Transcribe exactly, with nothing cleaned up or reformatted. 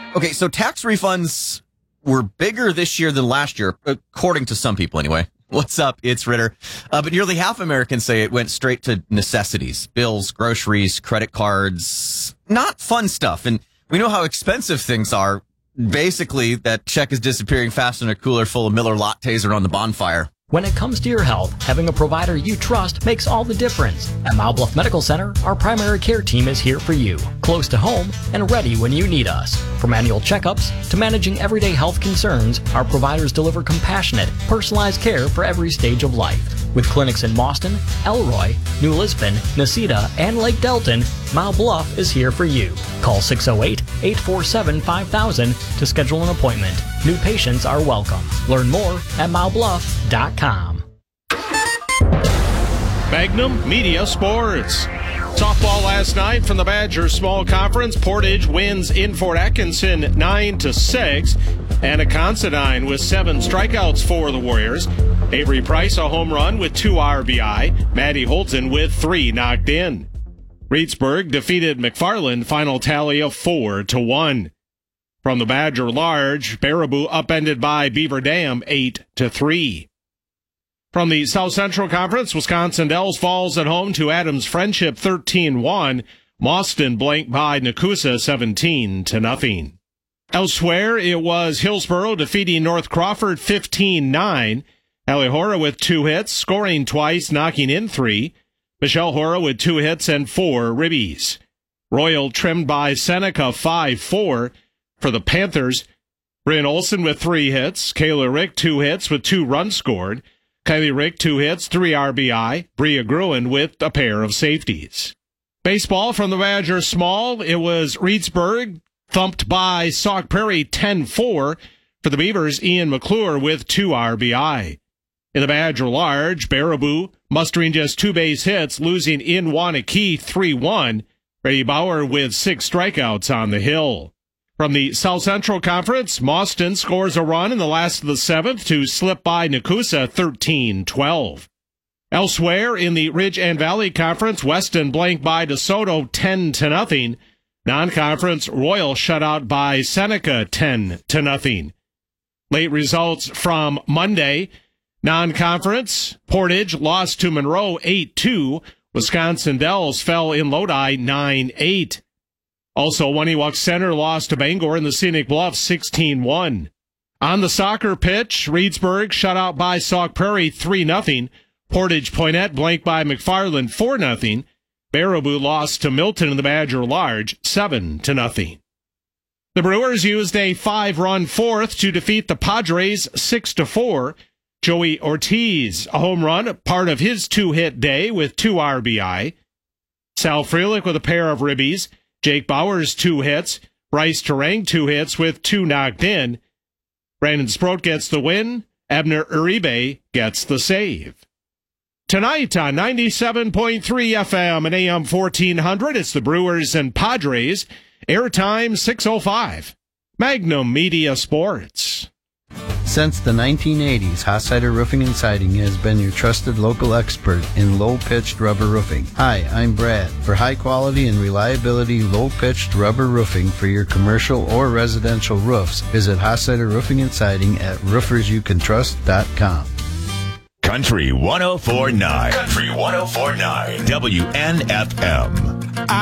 Okay, so tax refunds were bigger this year than last year, according to some people anyway. What's up? It's Ritter. Uh, but nearly half Americans say it went straight to necessities, bills, groceries, credit cards, not fun stuff. And we know how expensive things are. Basically, that check is disappearing faster than a cooler full of Miller lattes around the bonfire. When it comes to your health, having a provider you trust makes all the difference. At Mile Bluff Medical Center, our primary care team is here for you, close to home and ready when you need us. From annual checkups to managing everyday health concerns, our providers deliver compassionate, personalized care for every stage of life. With clinics in Mauston, Elroy, New Lisbon, Nacita, and Lake Delton, Mile Bluff is here for you. Call six oh eight, eight four seven, five thousand to schedule an appointment. New patients are welcome. Learn more at mile bluff dot com. Magnum Media Sports. Softball last night from the Badgers Small Conference. Portage wins in Fort Atkinson nine to six. Anna Considine with seven strikeouts for the Warriors. Avery Price a home run with two R B I. Maddie Holton with three knocked in. Reedsburg defeated McFarland, final tally of four to one. From the Badger Large, Baraboo upended by Beaver Dam eight to three. From the South Central Conference, Wisconsin Dells falls at home to Adams Friendship thirteen one. Mauston blanked by Nakusa seventeen to nothing. Elsewhere, it was Hillsboro defeating North Crawford fifteen nine. Allie Hora with two hits, scoring twice, knocking in three. Michelle Hora with two hits and four ribbies. Royal trimmed by Seneca five four. For the Panthers, Bryn Olson with three hits. Kayla Rick, two hits with two runs scored. Kylie Rick, two hits, three R B I. Bria Gruen with a pair of safeties. Baseball from the Badgers Small, it was Reedsburg thumped by Sauk Prairie ten four. For the Beavers, Ian McClure with two R B I. In the Badger Large, Baraboo mustering just two base hits, losing in Wanakee three one. Brady Bauer with six strikeouts on the hill. From the South Central Conference, Mauston scores a run in the last of the seventh to slip by Nakusa thirteen twelve. Elsewhere in the Ridge and Valley Conference, Weston blanked by DeSoto ten to nothing. Non-conference, Royal shut out by Seneca ten to nothing. Late results from Monday. Non-conference, Portage lost to Monroe eight two. Wisconsin Dells fell in Lodi nine eight. Also, Waniwak Center lost to Bangor in the Scenic Bluff sixteen one. On the soccer pitch, Reedsburg shut out by Sauk Prairie three nothing. Portage Poinnette blanked by McFarland four nothing. Baraboo lost to Milton in the Badger Large seven to nothing. The Brewers used a five-run fourth to defeat the Padres six to four. Joey Ortiz, a home run, part of his two-hit day with two R B I. Sal Frelick with a pair of ribbies. Jake Bowers, two hits. Bryce Terang, two hits with two knocked in. Brandon Sproat gets the win. Abner Uribe gets the save. Tonight on ninety-seven point three F M and A M fourteen hundred, it's the Brewers and Padres. Airtime six oh five. Magnum Media Sports. Since the nineteen eighties, Hossider Roofing and Siding has been your trusted local expert in low-pitched rubber roofing. Hi, I'm Brad. For high quality and reliability low-pitched rubber roofing for your commercial or residential roofs, visit Hossider Roofing and Siding at roofers you can trust dot com. Country one oh four point nine. Country one oh four point nine. W N F M.